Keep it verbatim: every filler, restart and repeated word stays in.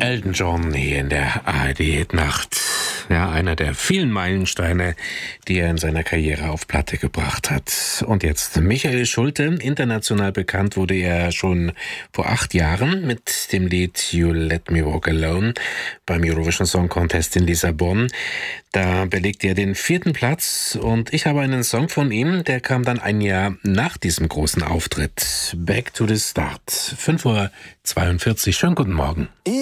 Elton John hier in der A R D-Nacht. Ja, einer der vielen Meilensteine, die er in seiner Karriere auf Platte gebracht hat. Und jetzt Michael Schulte. International bekannt wurde er schon vor acht Jahren mit dem Lied You Let Me Walk Alone beim Eurovision Song Contest in Lissabon. Da belegte er den vierten Platz und ich habe einen Song von ihm, der kam dann ein Jahr nach diesem großen Auftritt. Back to the Start. fünf Uhr zweiundvierzig. Schönen guten Morgen.